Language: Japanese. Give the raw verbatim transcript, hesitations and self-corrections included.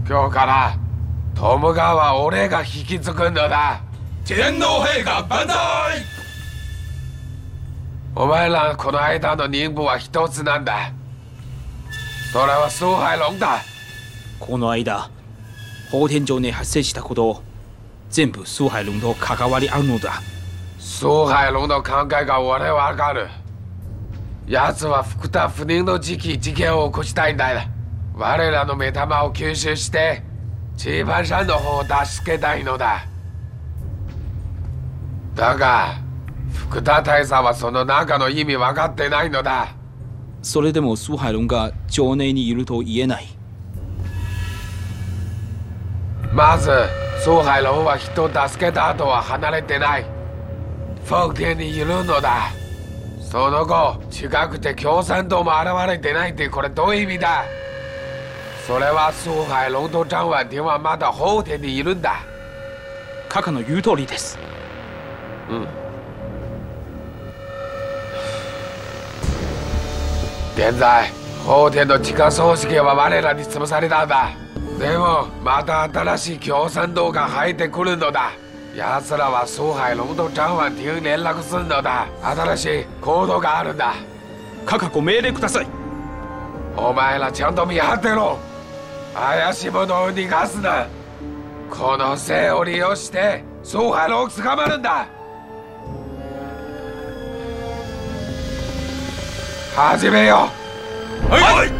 今日からトムガは俺が引き継ぐのだ。 天皇陛下万歳。 お前らこの間の任務は一つなんだ。それは崇海龍だ。 この間法天上に発生したことを全部崇海龍と関わりあるのだ。 崇海龍の考えが俺はわかる。奴は福田不妊の時期事件を起こしたいんだ。我らの目玉を吸収して千葉さんの方を助けたいのだ。だが福田大佐はその中の意味分かってないのだ。 それでも崇海龍が城内にいると言えない。 まず崇海龍は人を助けた後は離れてない。福建にいるのだ。その後近くて共産党も現れてないってこれどういう意味だ。それは崇海龍と張婉婷はまだ法廷にいるんだ。 カカの言う通りです。 うん。現在法廷の地下組織は我らに潰されたんだ。でもまた新しい共産党が入ってくるのだ。奴らは崇海龍と張婉婷に連絡するのだ。新しい行動があるんだ。 カカご命令ください。 お前らちゃんと見張ってろ。怪しい者を逃がすな。このせいを利用して崇海龍を捕まるんだ。始めよう。 はい。